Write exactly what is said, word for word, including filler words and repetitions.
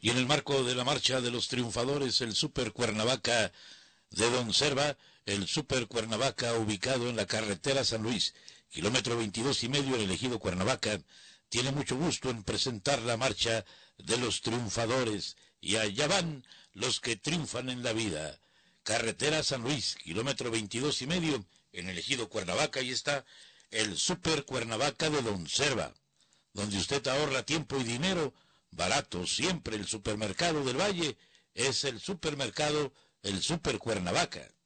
Y en el marco de la marcha de los triunfadores, el Super Cuernavaca de Don Cerva, el Super Cuernavaca ubicado en la carretera San Luis, kilómetro veintidós y medio en el ejido Cuernavaca, tiene mucho gusto en presentar la marcha de los triunfadores, y allá van los que triunfan en la vida. Carretera San Luis, kilómetro veintidós y medio en el ejido Cuernavaca, y está el Super Cuernavaca de Don Cerva, donde usted ahorra tiempo y dinero, barato siempre. El supermercado del Valle es el supermercado, el Super Cuernavaca.